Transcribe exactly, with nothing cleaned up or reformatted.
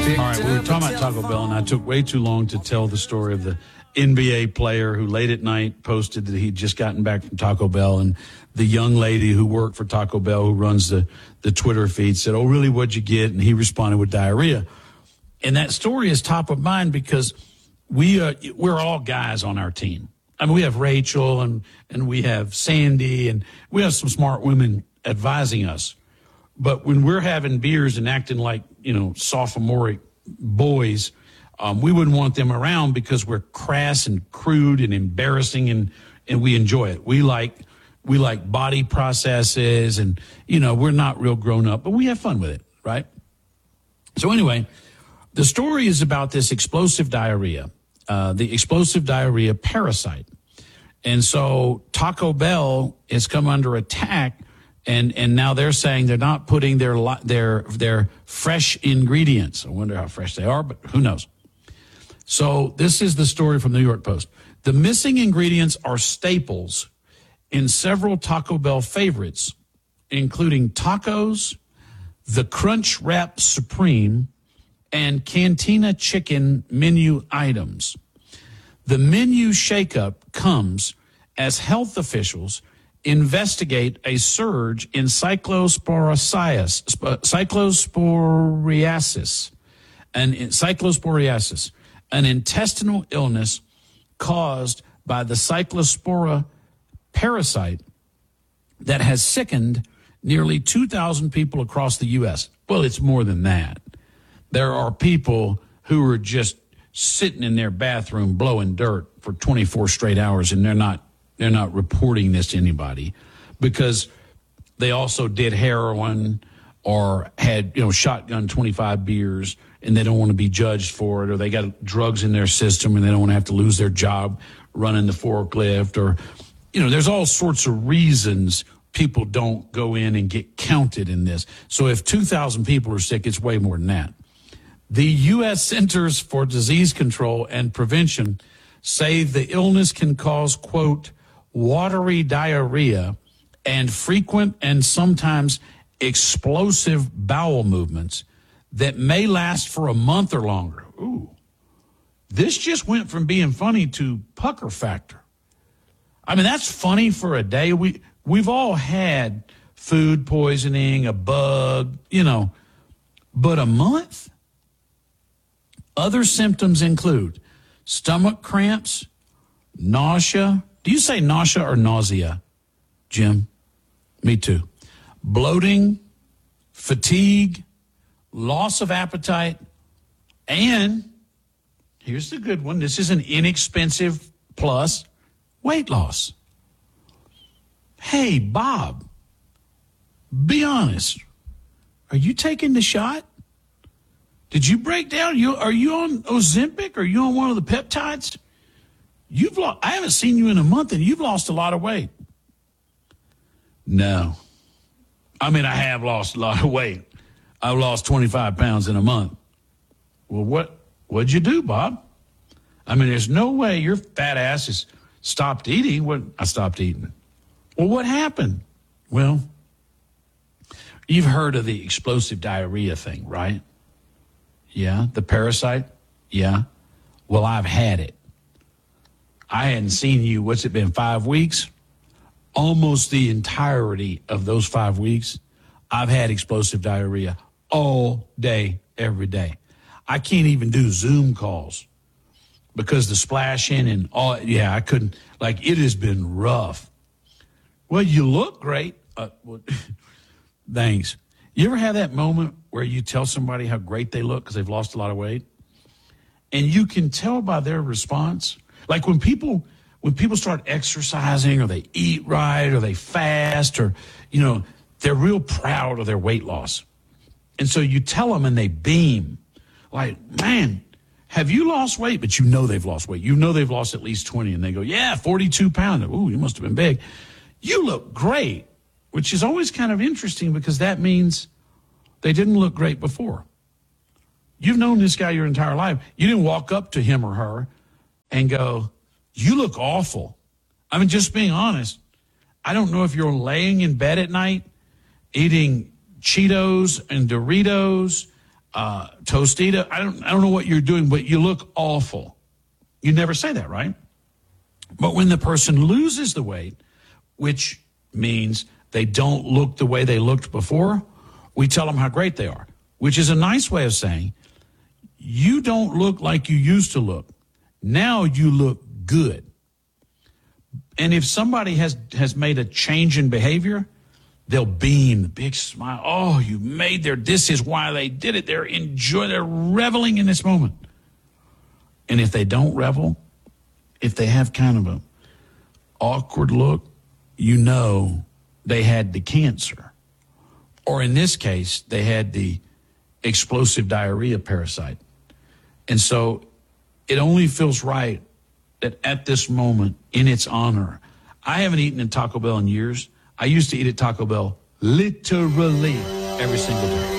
right, we were talking about Taco Bell, and I took way too long to tell the story of the N B A player who late at night posted that he'd just gotten back from Taco Bell, and the young lady who worked for Taco Bell, who runs the, the Twitter feed, said, "Oh, really, what'd you get?" And he responded with diarrhea. And that story is top of mind because we uh, we're all guys on our team. I mean, we have Rachel and, and we have Sandy, and we have some smart women advising us. But when we're having beers and acting like, you know, sophomoric boys, um, we wouldn't want them around because we're crass and crude and embarrassing, and, and we enjoy it. We like we like body processes, and, you know, we're not real grown up, but we have fun with it, right? So anyway, the story is about this explosive diarrhea, uh, the explosive diarrhea parasite. And so Taco Bell has come under attack. And and now they're saying they're not putting their their their fresh ingredients. I wonder how fresh they are, but who knows? So this is the story from the New York Post. The missing ingredients are staples in several Taco Bell favorites, including tacos, the Crunch Wrap Supreme, and Cantina Chicken menu items. The menu shakeup comes as health officials investigate a surge in cyclosporiasis, cyclosporiasis, an cyclosporiasis, an intestinal illness caused by the cyclospora parasite that has sickened nearly two thousand people across the U S. Well, it's more than that. There are people who are just sitting in their bathroom blowing dirt for twenty-four straight hours, and they're not They're not reporting this to anybody because they also did heroin or had, you know, shotgun twenty-five beers, and they don't want to be judged for it, or they got drugs in their system and they don't want to have to lose their job running the forklift, or, you know, there's all sorts of reasons people don't go in and get counted in this. So if two thousand people are sick, it's way more than that. The U S Centers for Disease Control and Prevention say the illness can cause, quote, watery diarrhea and frequent and sometimes explosive bowel movements that may last for a month or longer. Ooh, this just went from being funny to pucker factor. I mean, that's funny for a day. We, we've all had food poisoning, a bug, you know, but a month? Other symptoms include stomach cramps, nausea. Do you say nausea or nausea, Jim? Me too. Bloating, fatigue, loss of appetite, and here's the good one. This is an inexpensive plus, weight loss. Hey, Bob, be honest. Are you taking the shot? Did you break down? You Are you on Ozempic? Are you on one of the peptides? You've lost, I haven't seen you in a month, and you've lost a lot of weight. No. I mean, I have lost a lot of weight. I've lost twenty-five pounds in a month. Well, what, what'd you do, Bob? I mean, there's no way your fat ass has stopped eating. What? I stopped eating. Well, what happened? Well, you've heard of the explosive diarrhea thing, right? Yeah. The parasite? Yeah. Well, I've had it. I hadn't seen you, what's it been, five weeks? Almost the entirety of those five weeks, I've had explosive diarrhea all day, every day. I can't even do Zoom calls because the splashing and all, yeah, I couldn't, like, it has been rough. Well, you look great. Uh, well, thanks. You ever have that moment where you tell somebody how great they look because they've lost a lot of weight? And you can tell by their response. Like when people when people start exercising, or they eat right, or they fast, or, you know, they're real proud of their weight loss. And so you tell them and they beam. Like, man, have you lost weight? But you know they've lost weight. You know they've lost at least twenty. And they go, yeah, forty-two pounds. Ooh, you must have been big. You look great, which is always kind of interesting because that means they didn't look great before. You've known this guy your entire life. You didn't walk up to him or her and go, you look awful. I mean, just being honest, I don't know if you're laying in bed at night eating Cheetos and Doritos, uh, Tostita, I don't, I don't know what you're doing, but you look awful. You never say that, right? But when the person loses the weight, which means they don't look the way they looked before, we tell them how great they are, which is a nice way of saying, you don't look like you used to look. Now you look good. And if somebody has, has made a change in behavior, they'll beam, the big smile. Oh, you made their, this is why they did it. They're enjoying, they're reveling in this moment. And if they don't revel, if they have kind of a awkward look, you know they had the cancer. Or in this case, they had the explosive diarrhea parasite. And so it only feels right that at this moment, in its honor, I haven't eaten at Taco Bell in years. I used to eat at Taco Bell literally every single day.